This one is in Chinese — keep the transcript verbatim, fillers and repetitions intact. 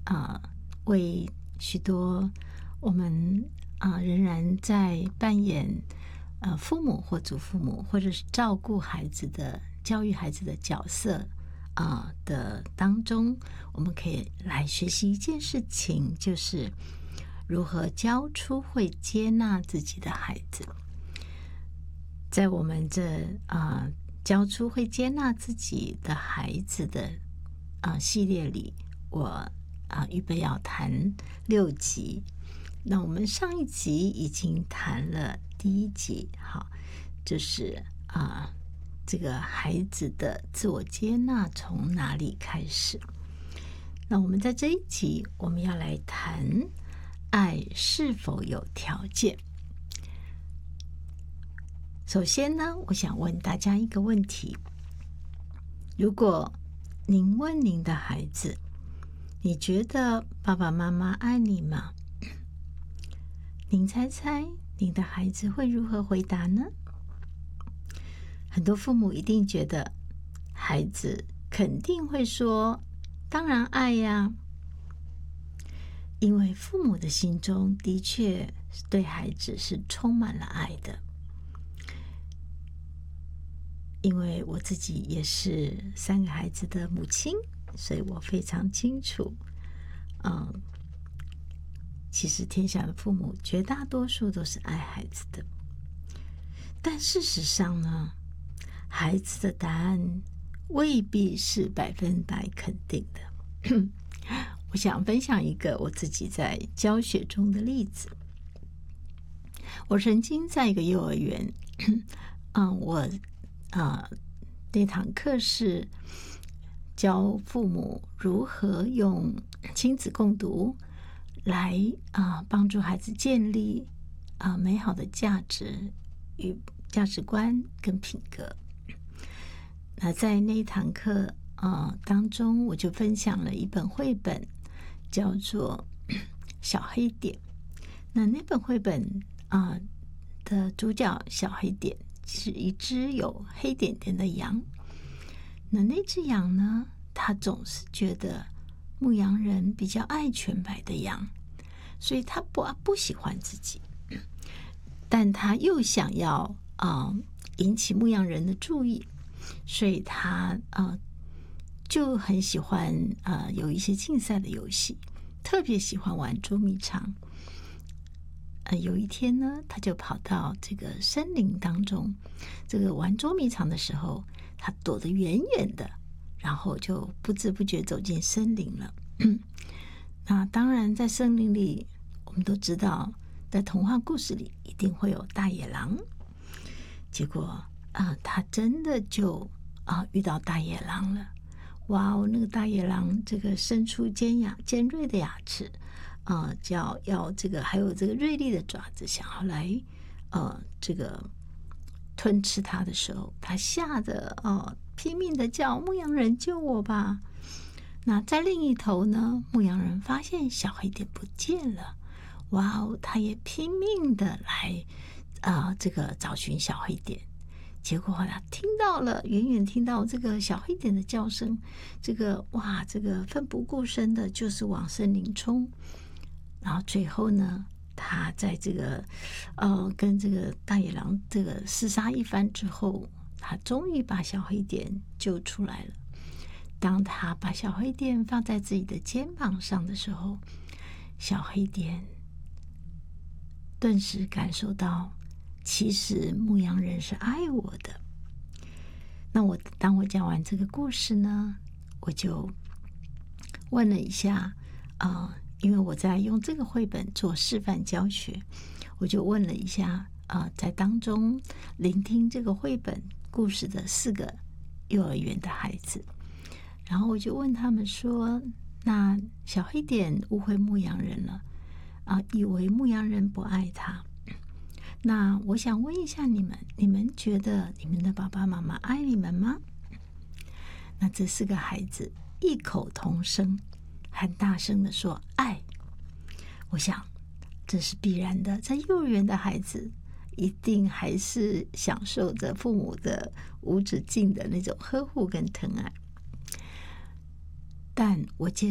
啊、呃、为许多我们啊、呃、仍然在扮演呃父母或祖父母或者是照顾孩子的教育孩子的角色啊、呃、的当中，我们可以来学习一件事情，就是如何教出会接纳自己的孩子。在我们这啊、呃、教出会接纳自己的孩子的啊、呃、系列里，我啊、呃、预备要谈六集。那我们上一集已经谈了第一集，好，就是啊、呃、这个孩子的自我接纳从哪里开始。那我们在这一集我们要来谈爱是否有条件。首先呢，我想问大家一个问题，如果您问您的孩子，你觉得爸爸妈妈爱你吗？您猜猜您的孩子会如何回答呢？很多父母一定觉得孩子肯定会说当然爱呀，因为父母的心中的确对孩子是充满了爱的。因为我自己也是三个孩子的母亲，所以我非常清楚，嗯，其实天下的父母绝大多数都是爱孩子的。但事实上呢，孩子的答案未必是百分百肯定的。我想分享一个我自己在教学中的例子。我曾经在一个幼儿园，嗯，我啊，那堂课是教父母如何用亲子共读来啊帮助孩子建立啊美好的价值与价值观跟品格。那在那一堂课啊当中，我就分享了一本绘本，叫做《小黑点》。那那本绘本啊的主角小黑点是一只有黑点点的羊。那那只羊呢，它总是觉得牧羊人比较爱全白的羊，所以它不不喜欢自己，但它又想要啊、呃、引起牧羊人的注意，所以它啊、呃、就很喜欢啊、呃、有一些竞赛的游戏，特别喜欢玩捉迷藏。呃，有一天呢，他就跑到这个森林当中，这个玩捉迷藏的时候，他躲得远远的，然后就不知不觉走进森林了。那当然，在森林里，我们都知道，在童话故事里一定会有大野狼。结果啊、呃，他真的就啊、呃、遇到大野狼了。哇哦，那个大野狼这个伸出尖牙尖锐的牙齿。啊、呃，叫要这个，还有这个锐利的爪子，想要来，呃，这个吞吃它的时候，它吓得哦，拼命的叫：“牧羊人救我吧！”那在另一头呢，牧羊人发现小黑点不见了，哇哦，他也拼命的来啊、呃，这个找寻小黑点。结果他听到了，远远听到这个小黑点的叫声，这个哇，这个奋不顾身的，就是往森林冲。然后最后呢，他在这个呃跟这个大野狼这个厮杀一番之后，他终于把小黑点救出来了。当他把小黑点放在自己的肩膀上的时候，小黑点顿时感受到，其实牧羊人是爱我的。那我当我讲完这个故事呢，我就问了一下啊。呃因为我在用这个绘本做示范教学，我就问了一下啊、呃，在当中聆听这个绘本故事的四个幼儿园的孩子，然后我就问他们说：“那小黑点误会牧羊人了啊、呃，以为牧羊人不爱他。那我想问一下你们，你们觉得你们的爸爸妈妈爱你们吗？”那这四个孩子异口同声。很大声的说爱，我想这是必然的，在幼儿园的孩子一定还是享受着父母的无止境的那种呵护跟疼爱。但我接